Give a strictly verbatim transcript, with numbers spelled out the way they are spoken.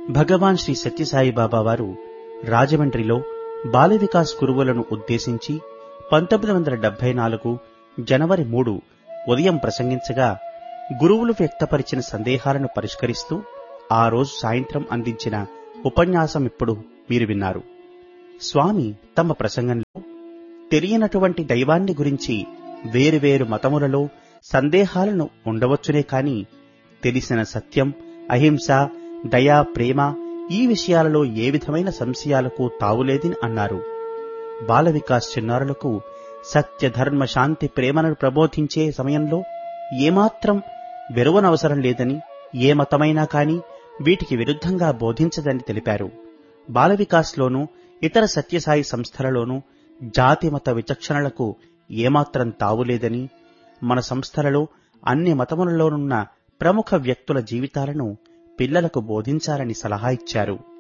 భగవాన్ శ్రీ సత్యసాయిబాబా వారు రాజమండ్రిలో బాల వికాస్ గురువులను ఉద్దేశించి పంతొమ్మిది వందల డెబ్బై నాలుగు జనవరి మూడు ఉదయం ప్రసంగించగా గురువులు వ్యక్తపరిచిన సందేహాలను పరిష్కరిస్తూ ఆ రోజు సాయంత్రం అందించిన ఉపన్యాసం ఇప్పుడు మీరు విన్నారు. స్వామి తమ ప్రసంగంలో తెలియనటువంటి దైవాన్ని గురించి వేరువేరు మతములలో సందేహాలను ఉండవచ్చునే కాని తెలిసిన సత్యం, అహింస, దయా, ప్రేమ ఈ విషయాలలో ఏ విధమైన సంశయాలకు తావులేదని అన్నారు. బాల వికాస్ చిన్నారులకు సత్య, ధర్మ, శాంతి, ప్రేమను ప్రబోధించే సమయంలో ఏమాత్రం వెరువనవసరం లేదని, ఏ మతమైనా కాని వీటికి విరుద్ధంగా బోధించదని తెలిపారు. బాల వికాస్లోనూ ఇతర సత్యసాయి సంస్థలలోనూ జాతి మత విచక్షణలకు ఏమాత్రం తావులేదని, మన సంస్థలలో అన్ని మతములలోనున్న ప్రముఖ వ్యక్తుల జీవితాలను పిల్లలకు బోధించాలని సలహా ఇచ్చారు.